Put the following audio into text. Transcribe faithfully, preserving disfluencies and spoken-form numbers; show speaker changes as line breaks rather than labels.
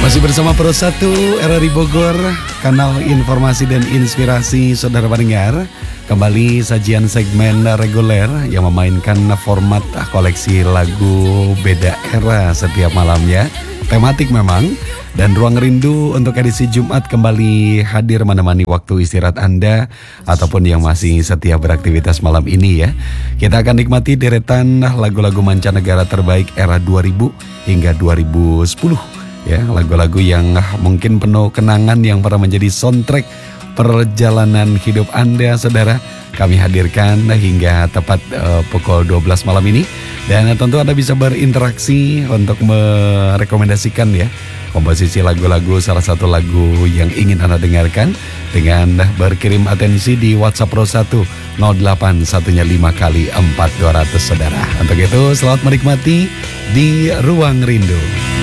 Masih bersama Pro satu R R I Bogor, kanal informasi dan inspirasi saudara pendengar. Kembali sajian segmen reguler yang memainkan format koleksi lagu beda era setiap malamnya. Tematik memang. Dan Ruang Rindu untuk edisi Jumat kembali hadir menemani waktu istirahat Anda ataupun yang masih setia beraktivitas malam ini ya. Kita akan nikmati deretan lagu-lagu mancanegara terbaik era dua ribu hingga dua ribu sepuluh. Ya, lagu-lagu yang mungkin penuh kenangan yang pernah menjadi soundtrack perjalanan hidup Anda, saudara. Kami hadirkan hingga tepat uh, pukul dua belas malam ini. Dan tentu Anda bisa berinteraksi untuk merekomendasikan ya komposisi lagu-lagu, salah satu lagu yang ingin Anda dengarkan dengan berkirim atensi di WhatsApp Pro satu nol delapan satu lima kali empat dua ratus, saudara. Untuk itu selamat menikmati di Ruang Rindu.